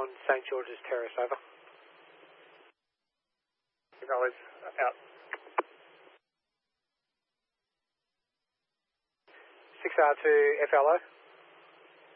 on St George's Terrace, over. Acknowledge, out. 6R2 FLO.